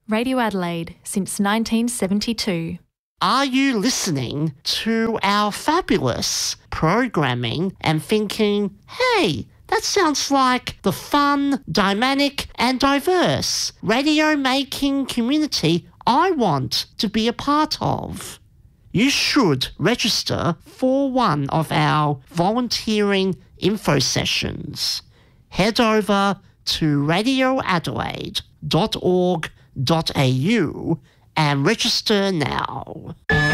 Radio Adelaide since 1972. Are you listening to our fabulous programming and thinking, hey, that sounds like the fun, dynamic and diverse radio-making community I want to be a part of? You should register for one of our volunteering info sessions. Head over to radioadelaide.org.au and register now.